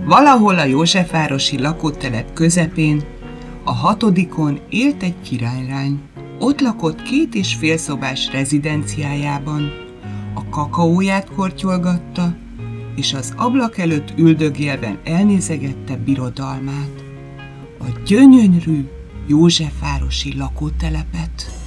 Valahol a józsefvárosi lakótelep közepén, a 6. élt egy királylány. Ott lakott 2,5 szobás rezidenciájában, a kakaóját kortyolgatta, és az ablak előtt üldögélve elnézegette birodalmát, a gyönyörű józsefvárosi lakótelepet.